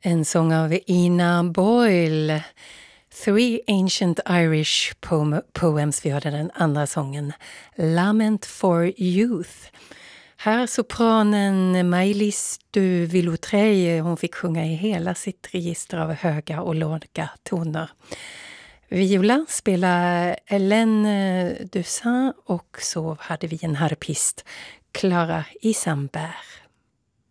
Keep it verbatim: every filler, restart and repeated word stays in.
En sång av Ina Boyle. Three Ancient Irish poem, Poems. Vi hörde den andra sången. Lament for Youth. Här sopranen Maëlys de Villautrey, hon fick sjunga i hela sitt register av höga och låga toner. Viola spelar Hélène Dussin och så hade vi en harpist, Clara Isambert.